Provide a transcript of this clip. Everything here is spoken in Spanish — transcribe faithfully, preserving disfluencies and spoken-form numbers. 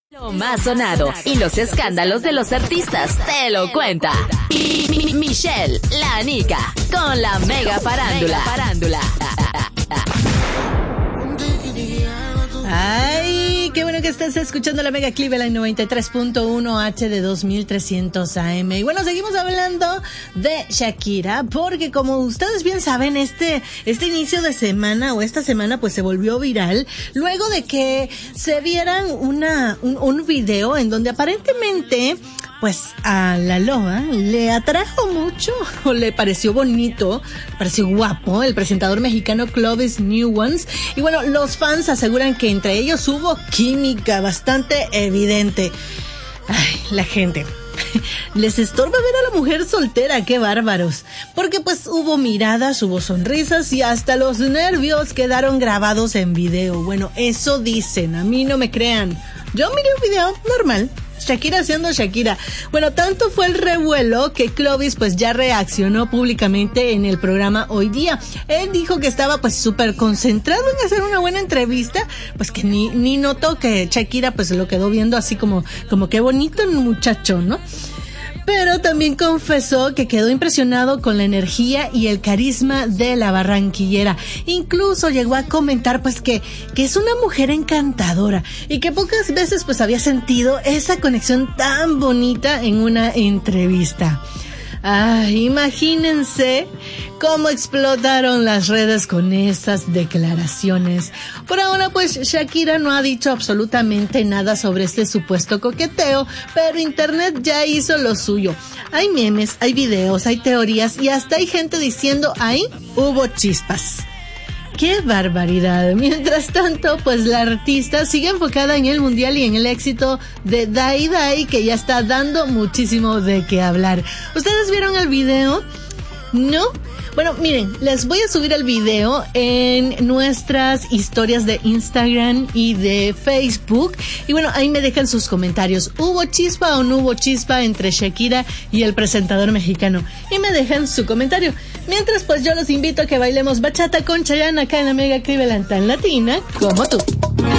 Lo más sonado y los escándalos de los artistas te lo cuenta Mi- Mi- Michelle, la Nica, con la mega farándula. farándula. Ay, qué bueno que estás escuchando la Mega Cleveland noventa y tres punto uno H de dos mil trescientos A M. Y bueno, seguimos hablando de Shakira, porque como ustedes bien saben, este, este inicio de semana o esta semana pues se volvió viral luego de que se vieran una, un, un video en donde aparentemente pues a la loba le atrajo mucho o le pareció bonito, le pareció guapo el presentador mexicano Clovis Newons. Y bueno, los fans aseguran que entre ellos hubo química bastante evidente. Ay, la gente. Les estorba ver a la mujer soltera, qué bárbaros. Porque pues hubo miradas, hubo sonrisas y hasta los nervios quedaron grabados en video. Bueno, eso dicen, a mí no me crean. Yo miré un video normal. Shakira siendo Shakira. Bueno, tanto fue el revuelo que Clovis pues ya reaccionó públicamente en el programa Hoy Día. Él dijo que estaba pues súper concentrado en hacer una buena entrevista, pues que ni, ni notó que Shakira pues lo quedó viendo así como, como qué bonito el muchacho, ¿no? Pero también confesó que quedó impresionado con la energía y el carisma de la barranquillera. Incluso llegó a comentar pues que, que es una mujer encantadora y que pocas veces pues había sentido esa conexión tan bonita en una entrevista. Ay, imagínense cómo explotaron las redes con esas declaraciones. Por ahora, pues, Shakira no ha dicho absolutamente nada sobre este supuesto coqueteo, pero internet ya hizo lo suyo. Hay memes, hay videos, hay teorías y hasta hay gente diciendo ahí hubo chispas. ¡Qué barbaridad! Mientras tanto, pues la artista sigue enfocada en el mundial y en el éxito de Dai Dai, que ya está dando muchísimo de qué hablar. ¿Ustedes vieron el video? ¿No? Bueno, miren, les voy a subir el video en nuestras historias de Instagram y de Facebook. Y bueno, ahí me dejan sus comentarios. ¿Hubo chispa o no hubo chispa entre Shakira y el presentador mexicano? Y me dejan su comentario. Mientras, pues yo los invito a que bailemos bachata con Chayanne acá en la Mega Cleveland, tan latina como tú.